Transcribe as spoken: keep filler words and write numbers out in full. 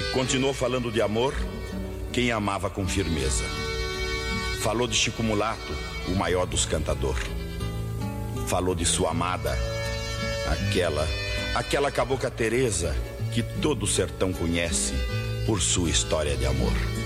Continuou falando de amor quem amava com firmeza. Falou de Chico Mulato, o maior dos cantadores. Falou de sua amada, aquela, aquela cabocla Teresa que todo o sertão conhece por sua história de amor.